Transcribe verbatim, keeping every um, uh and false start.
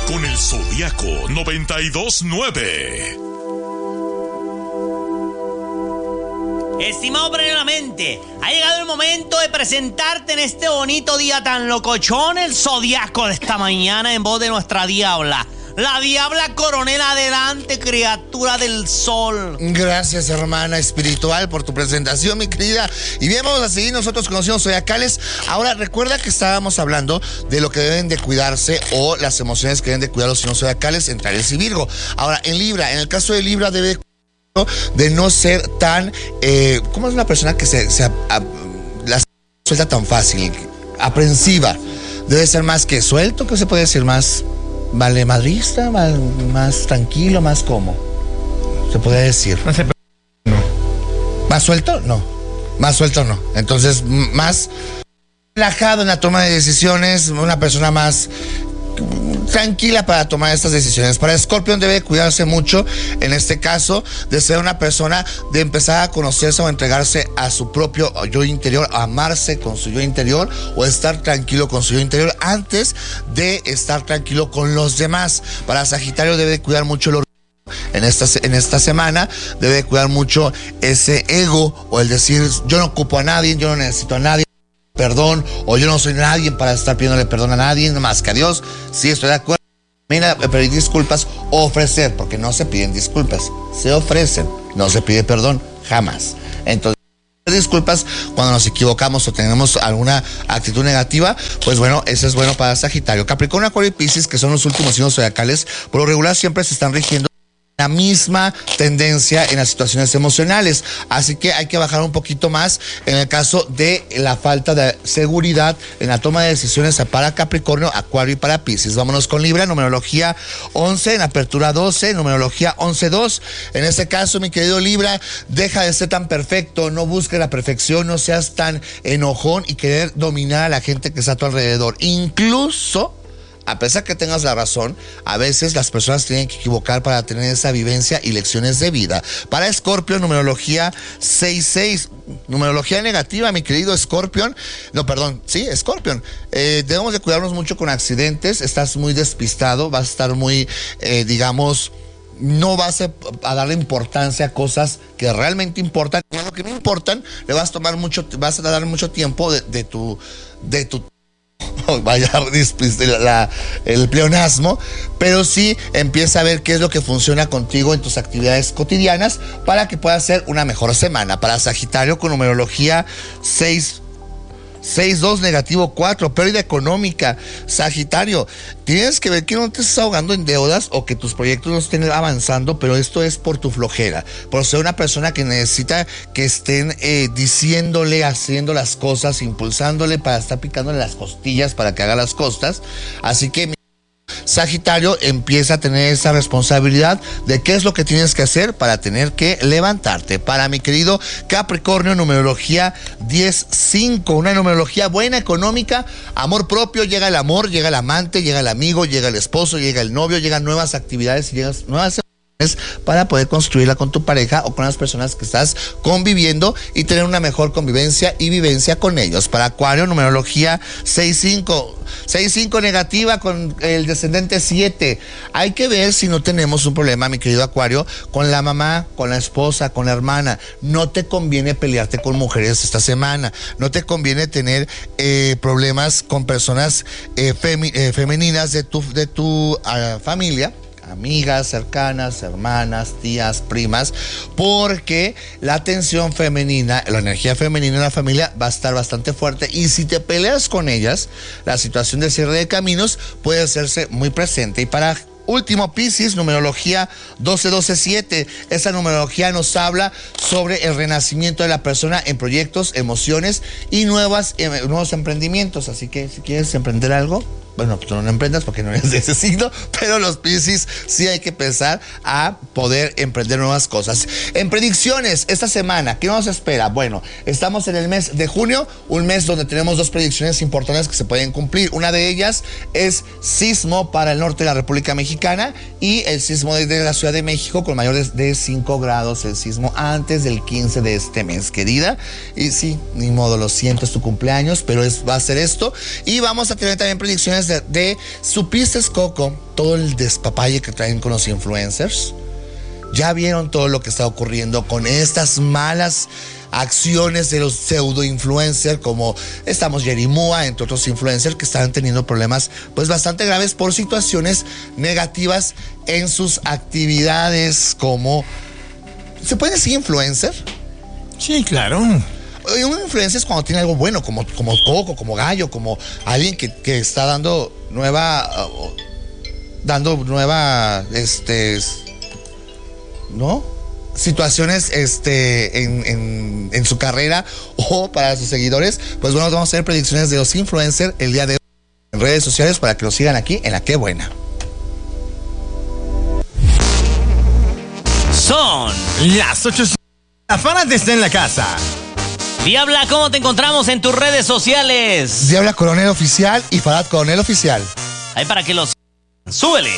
con el Zodiaco noventa y dos nueve. Estimado previamente, ha llegado el momento de presentarte en este bonito día tan locochón el Zodiaco de esta mañana en voz de nuestra diabla. La diabla coronel, adelante, criatura del sol. Gracias, hermana espiritual, por tu presentación, mi querida. Y bien, vamos a seguir nosotros conociendo zodiacales. Ahora, recuerda que estábamos hablando de lo que deben de cuidarse o las emociones que deben de cuidar los signos zodiacales entre Aries y Virgo. Ahora, en Libra, en el caso de Libra, debe de de no ser tan, eh, ¿cómo es una persona que se, se a, a, la suelta tan fácil? Aprensiva. Debe ser más que suelto, ¿qué se puede decir? Más vale madrista, más, más tranquilo, más como. Se puede decir. No sé, no. ¿Más suelto? No. Más suelto no. Entonces, más relajado en la toma de decisiones, una persona más tranquila para tomar estas decisiones. Para Escorpión debe cuidarse mucho, en este caso, de ser una persona, de empezar a conocerse o entregarse a su propio yo interior, a amarse con su yo interior o estar tranquilo con su yo interior antes de estar tranquilo con los demás. Para Sagitario debe cuidar mucho el orgullo. En esta, en esta semana debe cuidar mucho ese ego o el decir yo no ocupo a nadie, yo no necesito a nadie perdón, o yo no soy nadie para estar pidiéndole perdón a nadie, nada más que a Dios. Sí, estoy de acuerdo. Mira, pedir disculpas o ofrecer, porque no se piden disculpas, se ofrecen, no se pide perdón, jamás. Entonces, disculpas cuando nos equivocamos o tenemos alguna actitud negativa, pues bueno, eso es bueno para Sagitario. Capricornio, Acuario y Piscis, que son los últimos signos zodiacales, por lo regular siempre se están rigiendo la misma tendencia en las situaciones emocionales, así que hay que bajar un poquito más en el caso de la falta de seguridad en la toma de decisiones para Capricornio, Acuario y para Piscis. Vámonos con Libra, numerología once, en apertura doce, numerología once dos. En este caso, mi querido Libra, deja de ser tan perfecto, no busques la perfección, no seas tan enojón y querer dominar a la gente que está a tu alrededor. Incluso, a pesar que tengas la razón, a veces las personas tienen que equivocar para tener esa vivencia y lecciones de vida. Para Escorpio, numerología seis seis, numerología negativa, mi querido Escorpión. No, perdón, sí, Escorpión. Eh, debemos de cuidarnos mucho con accidentes, estás muy despistado, vas a estar muy, eh, digamos, no vas a, a darle importancia a cosas que realmente importan. Y a lo que no importan, le vas a tomar mucho, vas a dar mucho tiempo de, de tu, de tu vaya la, el pleonasmo, pero sí empieza a ver qué es lo que funciona contigo en tus actividades cotidianas para que puedas ser una mejor semana. Para Sagitario, con numerología seis seis dos, negativo cuatro, pérdida económica. Sagitario, tienes que ver que no te estás ahogando en deudas o que tus proyectos no estén avanzando, pero esto es por tu flojera, por ser una persona que necesita que estén eh, diciéndole, haciendo las cosas, impulsándole para estar picándole las costillas para que haga las cosas. Así que Sagitario empieza a tener esa responsabilidad de qué es lo que tienes que hacer para tener que levantarte. Para mi querido Capricornio, numerología diez cinco, una numerología buena, económica, amor propio, llega el amor, llega el amante, llega el amigo, llega el esposo, llega el novio, llegan nuevas actividades y llegan nuevas para poder construirla con tu pareja o con las personas que estás conviviendo y tener una mejor convivencia y vivencia con ellos. Para Acuario, numerología seis cinco, seis cinco negativa con el descendente siete. Hay que ver si no tenemos un problema, mi querido Acuario, con la mamá, con la esposa, con la hermana. No te conviene pelearte con mujeres esta semana. No te conviene tener eh, problemas con personas eh, femi- eh, femeninas de tu, de tu uh, familia. Amigas cercanas, hermanas, tías, primas, porque la tensión femenina, la energía femenina en la familia va a estar bastante fuerte y si te peleas con ellas, la situación de cierre de caminos puede hacerse muy presente. Y para último, Piscis, numerología doce doce siete. Esa numerología nos habla sobre el renacimiento de la persona en proyectos, emociones y nuevas, eh, nuevos emprendimientos. Así que si quieres emprender algo, bueno, tú no emprendas porque no eres de ese signo, pero los Piscis sí hay que empezar a poder emprender nuevas cosas. En predicciones, esta semana, ¿qué nos espera? Bueno, estamos en el mes de junio, un mes donde tenemos dos predicciones importantes que se pueden cumplir. Una de ellas es sismo para el norte de la República Mexicana. mexicana, y el sismo de la Ciudad de México con mayores de cinco grados el sismo antes del quince de este mes, querida. Y sí, ni modo, lo siento, es tu cumpleaños, pero es, va a ser esto. Y vamos a tener también predicciones de, de ¿supiste, Coco, todo el despapalle que traen con los influencers? ¿Ya vieron todo lo que está ocurriendo con estas malas acciones de los pseudo influencers, como estamos Jerry Mua, entre otros influencers que están teniendo problemas pues bastante graves por situaciones negativas en sus actividades? Como, ¿se puede decir influencer? Sí, claro. Un influencer es cuando tiene algo bueno, como, como Coco, como Gallo, como alguien que, que está dando nueva, uh, dando nueva, este, ¿no? situaciones este, en, en, en su carrera o para sus seguidores. Pues bueno, vamos a hacer predicciones de los influencers el día de hoy en redes sociales para que los sigan aquí en La Qué Buena. Son las ocho. La Farad está en la casa. Diabla, ¿cómo te encontramos en tus redes sociales? Diabla Coronel Oficial y Farad Coronel Oficial. Ahí para que los... ¡Súbele!